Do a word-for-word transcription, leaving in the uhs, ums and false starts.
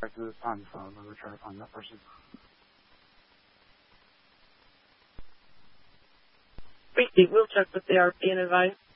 back to this time, so I'm going to try to find that person. Briefly, we'll check with the R P and advise.